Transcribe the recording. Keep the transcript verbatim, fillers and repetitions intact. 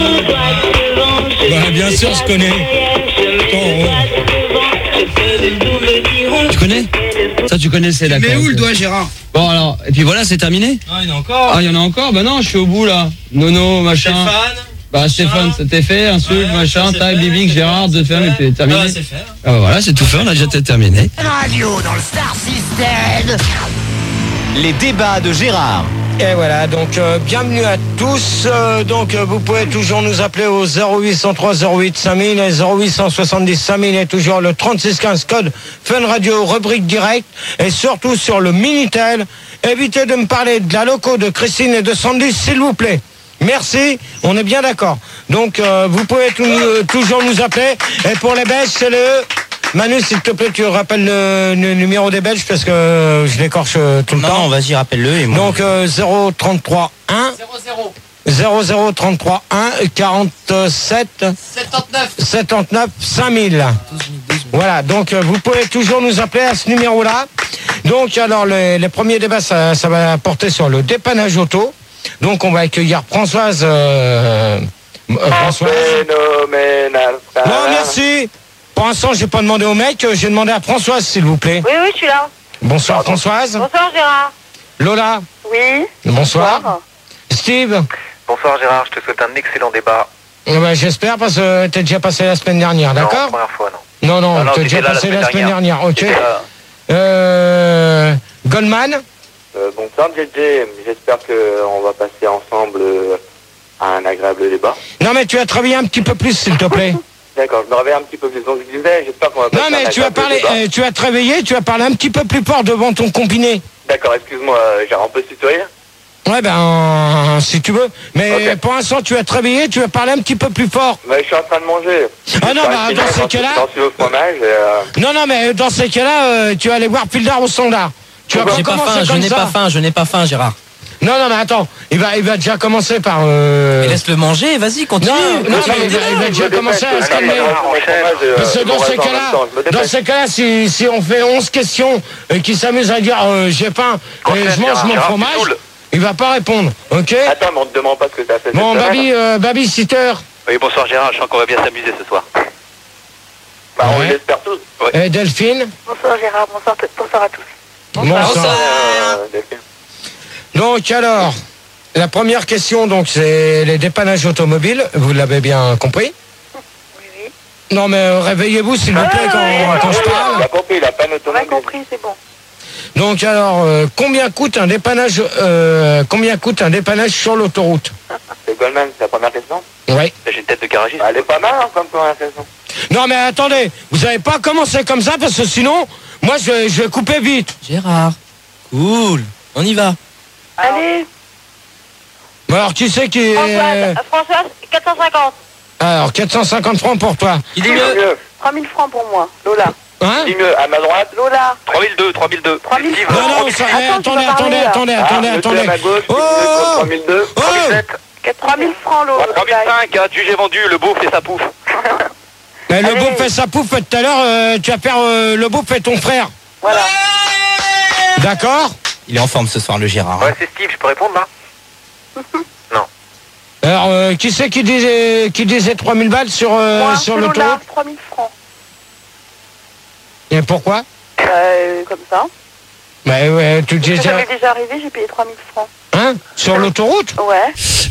Bah, bien sûr, je connais. Tu connais? Ça, tu connais, c'est d'accord. Mais où le doigt, Gérard? Bon, alors, et puis voilà, c'est terminé? Ah, il y en a encore. Ah, il y en a encore? Bah non, je suis au bout, là. Nono, machin. Stéphane. Bah, Stéphane, c'était fait, insulte, Ouais, machin, taille, Bibic, Gérard, de faire, mais c'est terminé. Ah, c'est fait. Ah, bah voilà, c'est tout fait, on a déjà terminé. Radio dans le Star System. Les débats de Gérard. Et voilà, donc euh, bienvenue à tous. Euh, donc euh, vous pouvez toujours nous appeler au zéro huit cent trois zéro huit cinq mille et zéro huit cent soixante-dix cinq mille et toujours le trente-six quinze code Fun Radio, rubrique direct et surtout sur le Minitel. Évitez de me parler de la loco de Christine et de Sandy, s'il vous plaît. Merci, on est bien d'accord. Donc euh, vous pouvez tout, euh, toujours nous appeler. Et pour les Belges, c'est le... Manu, s'il te plaît, tu rappelles le, le numéro des Belges parce que euh, je l'écorche euh, tout le non, temps. Non, vas-y, rappelle-le. Et moi... Donc euh, zéro trente-trois un zéro zéro trente-trois un quarante-sept soixante-dix-neuf cinq mille. Voilà, donc euh, vous pouvez toujours nous appeler à ce numéro-là. Donc alors les, les premiers débats, ça, ça va porter sur le dépannage auto. Donc on va accueillir Françoise. Euh, euh, Françoise. Phénoménal. Non, merci. Pour l'instant, j'ai pas demandé au mec, j'ai demandé à Françoise, s'il vous plaît. Oui, oui, je suis là. Bonsoir Françoise. Bonsoir Gérard. Lola. Oui. Bonsoir. Bonsoir. Steve. Bonsoir Gérard, je te souhaite un excellent débat. Eh ben, j'espère parce que t'es déjà passé la semaine dernière, Non, d'accord? première fois, non. Non, non, Ah non, t'es t'étais déjà là la passé semaine la semaine dernière. dernière, ok. T'étais là. Euh, Goldman. Euh, bonsoir J J, j'espère qu'on va passer ensemble euh, à un agréable débat. Non mais tu as travaillé un petit peu plus, s'il te plaît. D'accord, je me réveille un petit peu plus. Donc je disais, j'espère qu'on va passer Non mais un tu as agréable parlé, débat. euh, tu as te réveillé, tu as parlé un petit peu plus fort devant ton combiné. D'accord, excuse-moi, euh, Gérard, on peut se tutoyer? Ouais ben, si tu veux. Mais Ok. pour l'instant, tu as te réveillé, tu as parlé un petit peu plus fort. Bah, je suis en train de manger. Ah non, Enfin, bah, je dans suis ces cas-là- Dans le fromage et, euh, Non, non, mais dans ces cas-là, euh, tu vas aller voir Pildar au standard. Tu vas J'ai pas pas commencer faim, je comme n'ai ça. pas faim, je n'ai pas faim, Gérard. Non, non, mais attends, il va, il va déjà commencer par... Euh... Mais laisse-le manger, vas-y, continue. Non, non, mais il va, il va déjà commencer à se calmer. Parce que dans ces cas-là, dans ces cas-là, si, si on fait onze questions et qu'il s'amuse à dire euh, j'ai faim et je mange mon fromage, il va pas répondre, ok? Attends, mais on te demande pas ce que t'as fait Bon, cette semaine. baby, euh, babysitter, Oui, bonsoir Gérard, je sens qu'on va bien s'amuser ce soir. Bah, on Ouais. l'espère tous. et Delphine. Bonsoir Gérard, bonsoir, bonsoir à tous. Bonsoir. Euh, Delphine. Donc alors, la première question, donc c'est les dépannages automobiles, vous l'avez bien compris? Oui, oui. Non mais euh, réveillez-vous s'il vous plaît quand, quand je Il parle. a compris, il a pas On a automobile. compris, c'est bon. Donc alors, euh, combien coûte un dépannage euh, combien coûte un dépannage sur l'autoroute? C'est Goldman, c'est la première question. Oui. J'ai une tête de garagiste. Bah, elle est pas mal, hein, comme première question. Non mais attendez, vous n'avez pas commencé comme ça parce que sinon, moi je vais, je vais couper vite. Gérard, cool, on y va. Allez, Bon, alors qui c'est qui est... Françoise, Françoise, quatre cent cinquante. Alors quatre cent cinquante francs pour toi. Il dit Qui mieux. dit mieux? trois mille francs pour moi. Lola. Hein? Qui dit mieux? À ma droite? Lola. trois mille deux, trois mille deux. trois mille Steve, Non, non, trois mille ça, six. eh, Attends, tu attendez, vas parler, attendez, là. attendez, attendez, Ah, monsieur attendez. à ma gauche, qui Oh, dit mieux que trois mille deux? oh, trois mille sept. trois mille francs, Lola. trois mille cinq, hein, du j'ai vendu, le beau fait sa pouffe. Mais le Allez. beau fait sa pouffe tout à l'heure, euh, tu vas faire euh, le beau fait ton frère. Voilà. D'accord? Il est en forme ce soir, le Gérard. Ouais, c'est Steve, je peux répondre là? Alors, euh, qui c'est qui disait, qui disait trois mille balles sur, euh, Moi, sur c'est Lola, l'autoroute? trois mille francs. Et pourquoi? Euh, comme ça. Bah ouais, tu Ça disais... m'est déjà arrivé, j'ai payé trois mille francs. Hein? Sur l'autoroute? Ouais.